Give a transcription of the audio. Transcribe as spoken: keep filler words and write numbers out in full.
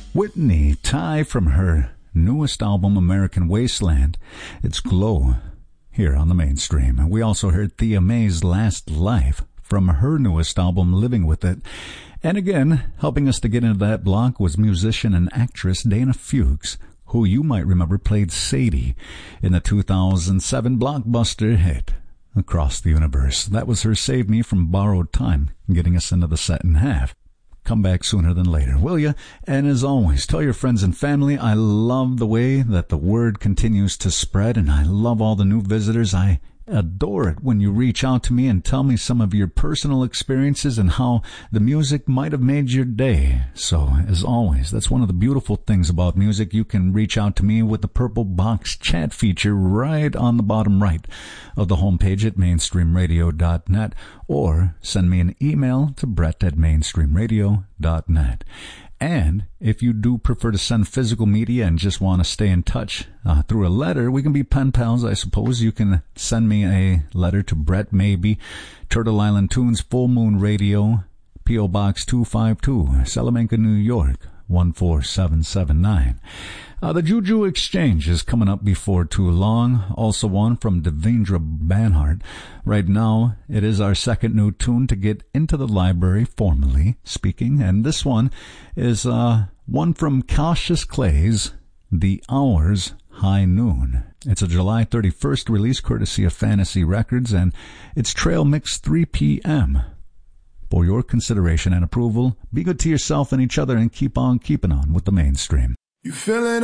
Whitney Ty from her newest album, American Wasteland. It's Glow here on the Mainstream. We also heard Thea May's Last Life from her newest album, Living With It. And again, helping us to get into that block was musician and actress Dana Fuchs, who you might remember played Sadie in the two thousand seven blockbuster hit Across the Universe. That was her Save Me from Borrowed Time, getting us into the second half. Come back sooner than later, will you? And as always, tell your friends and family. I love the way that the word continues to spread, and I love all the new visitors. I adore it when you reach out to me and tell me some of your personal experiences and how the music might have made your day. So, as always, that's one of the beautiful things about music. You can reach out to me with the Purple Box chat feature right on the bottom right of the homepage at mainstream radio dot net, or send me an email to brett at mainstream radio dot net. And if you do prefer to send physical media and just want to stay in touch uh, through a letter, we can be pen pals, I suppose. You can send me a letter to Brett Maybe, Turtle Island Tunes, Full Moon Radio, P O. Box two five two, Salamanca, New York, one four seven seven nine. Uh, the Juju Exchange is coming up before too long. Also one from Devendra Banhart. Right now, it is our second new tune to get into the library, formally speaking. And this one is uh, one from Cautious Clay's The Hours High Noon. It's a July thirty-first release courtesy of Fantasy Records, and it's Trail Mix three p.m. For your consideration and approval, be good to yourself and each other and keep on keeping on with the Mainstream. You feeling